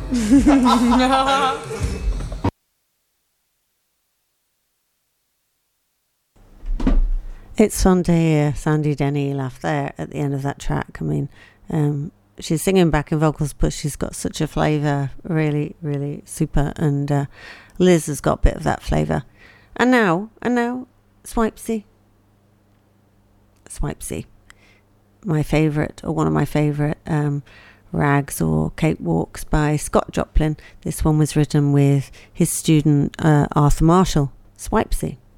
It's fun to hear Sandy Denny laugh there at the end of that track. I mean, she's singing backing vocals, but she's got such a flavour, really, really super. And Liz has got a bit of that flavour. And now, Swipesy. My favourite, or one of my favourite rags or cakewalks by Scott Joplin. This one was written with his student Arthur Marshall. Swipesy.